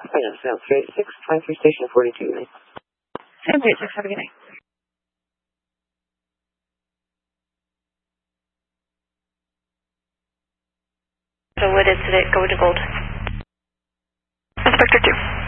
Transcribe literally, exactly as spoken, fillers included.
Sounds three eight six, twenty-three Station forty-two. Sounds three eight six, have a good night. So what is today? Go to gold. Inspector two.